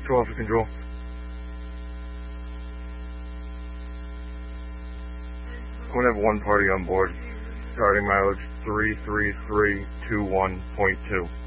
Alpha Control. I'm going to have one party on board. Starting mileage 33321.2.